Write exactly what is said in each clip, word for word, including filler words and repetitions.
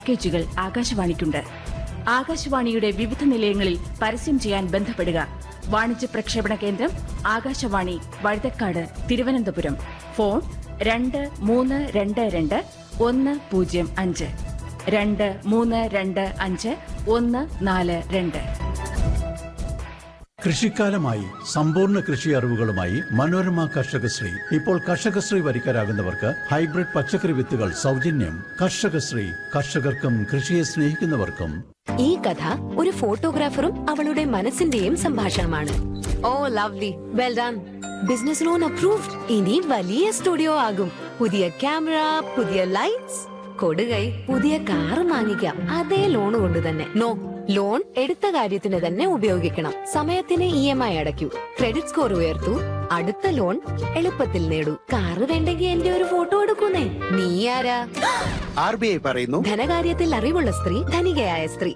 പാക്കേജുകൾ ആകാശവാണിക്കുണ്ട്. ആകാശവാണിയുടെ വിവിധ നിലയങ്ങളിൽ പരസ്യം ചെയ്യാൻ ബന്ധപ്പെടുക. വാണിജ്യ പ്രക്ഷേപണ കേന്ദ്രം ആകാശവാണി, വഴുതക്കാട്, തിരുവനന്തപുരം. ഫോൺ രണ്ട് മൂന്ന് രണ്ട് രണ്ട് ഒന്ന് പൂജ്യം അഞ്ച് രണ്ട് മൂന്ന് രണ്ട് അഞ്ച് ഒന്ന് നാല് രണ്ട്. കൃഷിക്കാലമായി സമ്പൂർണ്ണ കൃഷി അറിവുകളുമായി മനോരമ കർഷകശ്രീ. ഇപ്പോൾ കർഷകശ്രീ വരിക്കാരാകുന്നവർക്ക് ഹൈബ്രിഡ് പച്ചക്കറി വിത്തുകൾ സൗജന്യം. കർഷകശ്രീ, കർഷകർക്കും കൃഷിയെ സ്നേഹിക്കുന്നവർക്കും. ഈ കഥ ഒരു ഫോട്ടോഗ്രാഫറും അവളുടെ മനസ്സിന്റെയും സംഭാഷണമാണ്. ഓ lovely, well done. Business loan approved. ഇനി വലിയ സ്റ്റുഡിയോ ആകും. പുതിയ ക്യാമറ, പുതിയ ലൈറ്റ്സ്, കൊടുകൈ, പുതിയ കാർ വാങ്ങിക്കാം. അതേ ലോൺ കൊണ്ട് തന്നെ. നോ, ലോൺ എടുത്ത കാര്യത്തിന് തന്നെ ഉപയോഗിക്കണം. സമയത്തിന് E M I അടയ്ക്കൂ. Credit score ഉയർത്തൂ. അടുത്ത ലോൺ എളുപ്പത്തിൽ നേടൂ. കാറ് വേണ്ടെങ്കിൽ എന്റെ ഒരു ഫോട്ടോ എടുക്കുന്നേ. നീ ആരാ? ആർ ബി ഐ പറയുന്നു, ധനകാര്യത്തിൽ അറിവുള്ള സ്ത്രീ ധനികയായ സ്ത്രീ.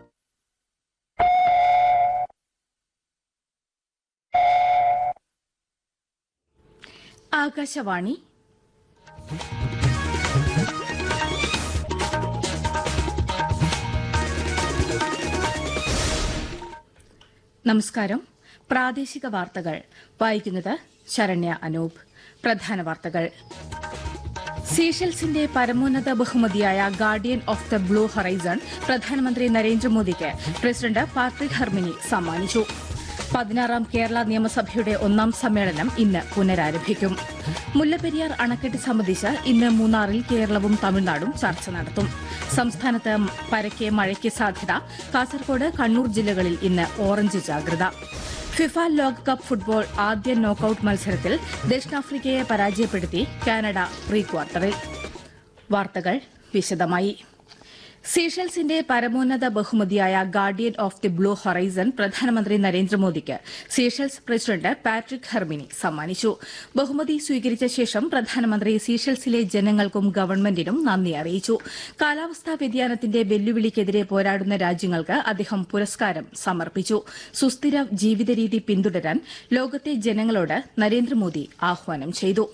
ആകാശവാണി. നമസ്കാരം. പ്രാദേശിക വാർത്തകൾ വായിക്കുന്നത് ശരണ്യ അനൂപ്. പ്രധാന വാർത്തകൾ. സീഷെൽസിന്റെ പരമോന്നത ബഹുമതിയായ guardian of the blue horizon പ്രധാനമന്ത്രി നരേന്ദ്രമോദിക്ക് പ്രസിഡന്റ് പാട്രിക് ഹെർമിനി സമ്മാനിച്ചു. പതിനാറാം കേരള നിയമസഭയുടെ ഒന്നാം സമ്മേളനം ഇന്ന് പുനരാരംഭിക്കും. മുല്ലപ്പെരിയാർ അണക്കെട്ട് സംബന്ധിച്ച് ഇന്ന് മൂന്നാറിൽ കേരളവും തമിഴ്നാടും ചർച്ച നടത്തും. സംസ്ഥാനത്ത് പരക്കെ മഴയ്ക്ക് സാധ്യത. കാസർകോട്, കണ്ണൂർ ജില്ലകളിൽ ഇന്ന് ഓറഞ്ച് ജാഗ്രത. ഫിഫ ലോകകപ്പ് ഫുട്ബോൾ ആദ്യ നോക്കൌട്ട് മത്സരത്തിൽ ദക്ഷിണാഫ്രിക്കയെ പരാജയപ്പെടുത്തി കാനഡ പ്രീ ക്വാർട്ടറിൽ. വാർത്തകൾ വിശദമായി. സീഷെൽസിന്റെ പരമോന്നത ബഹുമതിയായ guardian of the blue horizon പ്രധാനമന്ത്രി നരേന്ദ്രമോദിക്ക് സീഷെൽസ് പ്രസിഡന്റ് പാട്രിക് ഹെർമിനി സമ്മാനിച്ചു. ബഹുമതി സ്വീകരിച്ച ശേഷം പ്രധാനമന്ത്രി സീഷെൽസിലെ ജനങ്ങൾക്കും ഗവൺമെന്റിനും നന്ദി അറിയിച്ചു. കാലാവസ്ഥാ വ്യതിയാനത്തിന്റെ വെല്ലുവിളിക്കെതിരെ പോരാടുന്ന രാജ്യങ്ങൾക്ക് അദ്ദേഹം പുരസ്കാരം സമർപ്പിച്ചു. സുസ്ഥിര ജീവിതരീതി പിന്തുടരാൻ ലോകത്തെ ജനങ്ങളോട് നരേന്ദ്രമോദി ആഹ്വാനം ചെയ്തു.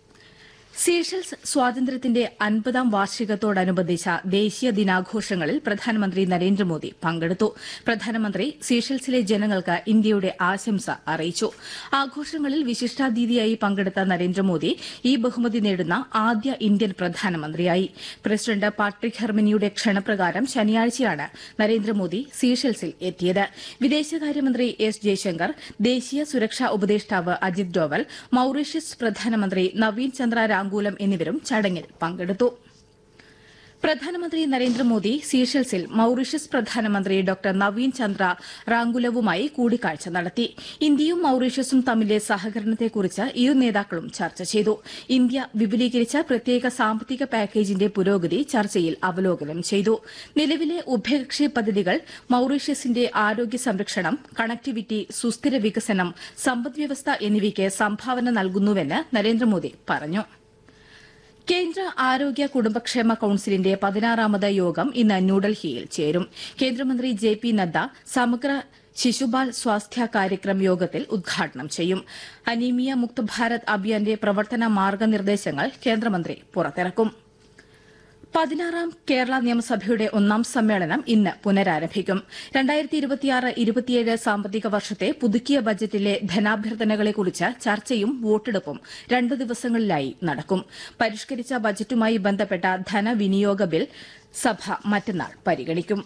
സീഷെൽസ് സ്വാതന്ത്ര്യത്തിന്റെ അൻപതാം വാർഷികത്തോടനുബന്ധിച്ച ദേശീയ ദിനാഘോഷങ്ങളിൽ പ്രധാനമന്ത്രി നരേന്ദ്രമോദി പങ്കെടുത്തു. പ്രധാനമന്ത്രി സീഷെൽസിലെ ജനങ്ങൾക്ക് ഇന്ത്യയുടെ ആശംസ അറിയിച്ചു. ആഘോഷങ്ങളിൽ വിശിഷ്ടാതിഥിയായി പങ്കെടുത്ത നരേന്ദ്രമോദി ഈ ബഹുമതി നേടുന്ന ആദ്യ ഇന്ത്യൻ പ്രധാനമന്ത്രിയായി. പ്രസിഡന്റ് പാട്രിക് ഹെർമിനിയുടെ ക്ഷണപ്രകാരം ശനിയാഴ്ചയാണ് നരേന്ദ്രമോദി സീഷെൽസിൽ എത്തിയത്. വിദേശകാര്യമന്ത്രി എസ് ജയശങ്കർ, ദേശീയ സുരക്ഷാ ഉപദേഷ്ടാവ് അജിത് ഡോവൽ, മൌറീഷ്യസ് പ്രധാനമന്ത്രി നവീൻ ചന്ദ്ര റാങ്കൂലം എന്നിവരും ചടങ്ങിൽ പങ്കെടുത്തു. പ്രധാനമന്ത്രി നരേന്ദ്രമോദി സീഷെൽസിൽ മൌറീഷ്യസ് പ്രധാനമന്ത്രി ഡോക്ടർ നവീൻ ചന്ദ്ര റാങ്കുലവുമായി കൂടിക്കാഴ്ച നടത്തി. ഇന്ത്യയും മൌറീഷ്യസും തമ്മിലെ സഹകരണത്തെക്കുറിച്ച് ഇരു നേതാക്കളും ചർച്ച ചെയ്തു. ഇന്ത്യ വിപുലീകരിച്ച പ്രത്യേക സാമ്പത്തിക പാക്കേജിന്റെ പുരോഗതി ചർച്ചയിൽ അവലോകനം ചെയ്തു. നിലവിലെ ഉഭയകക്ഷി പദ്ധതികൾ മൌറീഷ്യസിന്റെ ആരോഗ്യ സംരക്ഷണം, കണക്ടിവിറ്റി, സുസ്ഥിര വികസനം, സമ്പദ്വ്യവസ്ഥ എന്നിവയ്ക്ക് സംഭാവന നൽകുന്നുവെന്ന് നരേന്ദ്രമോദി പറഞ്ഞു. കേന്ദ്ര ആരോഗ്യ കുടുംബക്ഷേമ കൌൺസിലിന്റെ പതിനാറാമത് യോഗം ഇന്ന് ന്യൂഡൽഹിയിൽ ചേരും. കേന്ദ്രമന്ത്രി ജെ പി നദ്ദ സമഗ്ര ശിശുബാൽ സ്വാസ്ഥ്യ കാര്യക്രം യോഗത്തിൽ ഉദ്ഘാടനം ചെയ്യും. അനീമിയ മുക്ത് ഭാരത് അഭിയാന്റെ പ്രവർത്തന മാർഗനിർദ്ദേശങ്ങൾ കേന്ദ്രമന്ത്രി പുറത്തിറക്കും. പതിനാറാം കേരള നിയമസഭയുടെ ഒന്നാം സമ്മേളനം ഇന്ന് പുനരാരംഭിക്കും. രണ്ടായിരത്തി ഇരുപത്തിയാറ് ഇരുപത്തിയേഴ് സാമ്പത്തിക വർഷത്തെ പുതുക്കിയ ബജറ്റിലെ ധനാഭ്യർത്ഥനകളെക്കുറിച്ച് ചർച്ചയും വോട്ടെടുപ്പും രണ്ടു ദിവസങ്ങളിലായി നടക്കും. പരിഷ്കരിച്ച ബജറ്റുമായി ബന്ധപ്പെട്ട ധനവിനിയോഗ ബിൽ സഭ മറ്റന്നാൾ പരിഗണിക്കും.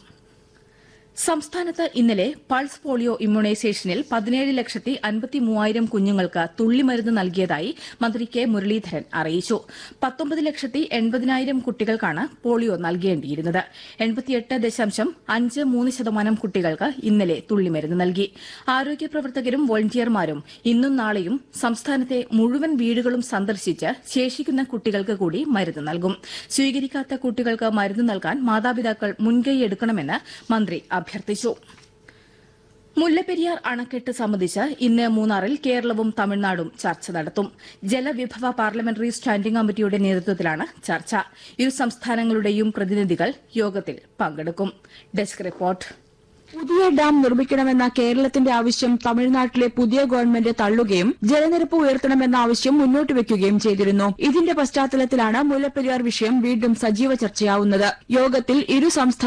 സംസ്ഥാനത്ത് ഇന്നലെ പൾസ് പോളിയോ ഇമ്മ്യൂണൈസേഷനിൽ പതിനേഴ് ലക്ഷത്തി അൻപത്തി മൂവായിരം കുഞ്ഞുങ്ങൾക്ക് തുള്ളിമരുന്ന് നൽകിയതായി മന്ത്രി കെ മുരളീധരൻ അറിയിച്ചു. പത്തൊമ്പത് ലക്ഷത്തി എൺപതിനായിരം കുട്ടികൾക്കാണ് പോളിയോ നൽകേണ്ടിയിരുന്നത്. എൺപത്തിയെട്ട് ദശാംശം അഞ്ച് മൂന്ന് ശതമാനം കുട്ടികൾക്ക് ഇന്നലെ തുള്ളിമരുന്ന് നൽകി. ആരോഗ്യ പ്രവർത്തകരും വോളണ്ടിയർമാരും ഇന്നും നാളെയും സംസ്ഥാനത്തെ മുഴുവൻ വീടുകളും സന്ദർശിച്ച് ശേഷിക്കുന്ന കുട്ടികൾക്ക് കൂടി മരുന്ന് നൽകും. സ്വീകരിക്കാത്ത കുട്ടികൾക്ക് മരുന്ന് നൽകാൻ മാതാപിതാക്കൾ മുൻകൈയെടുക്കണമെന്ന് മന്ത്രി അഭ്യർത്ഥിച്ചു. മുല്ലപ്പെരിയാർ അണക്കെട്ട് സംബന്ധിച്ച് ഇന്ന് മൂന്നാറിൽ കേരളവും തമിഴ്നാടും ചർച്ച നടത്തും. ജലവിഭവ പാർലമെന്ററി സ്റ്റാൻഡിംഗ് കമ്മിറ്റിയുടെ നേതൃത്വത്തിലാണ് ചർച്ച. ഇരു സംസ്ഥാനങ്ങളുടെയും പ്രതിനിധികൾ യോഗത്തിൽ പങ്കെടുക്കും. Desk report. പുതിയ ഡാം നിർമ്മിക്കണമെന്ന കേരളത്തിന്റെ ആവശ്യം തമിഴ്നാട്ടിലെ പുതിയ ഗവൺമെന്റ് തള്ളുകയും ജലനിരപ്പ് ഉയർത്തണമെന്ന ആവശ്യം മുന്നോട്ട് വെക്കുകയും ചെയ്തിരുന്നു. ഇതിന്റെ പശ്ചാത്തലത്തിലാണ് മുല്ലപ്പെരിയാർ വിഷയം വീണ്ടും സജീവ ചർച്ചയാവുന്നത്. യോഗത്തിൽ ഇരു സംസ്ഥാന